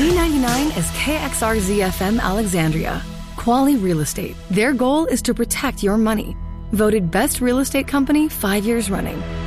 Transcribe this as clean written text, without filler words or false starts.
Z99 is KXRZ-FM Alexandria. Quali Real Estate. Their goal is to protect your money. Voted Best Real Estate Company 5 years running.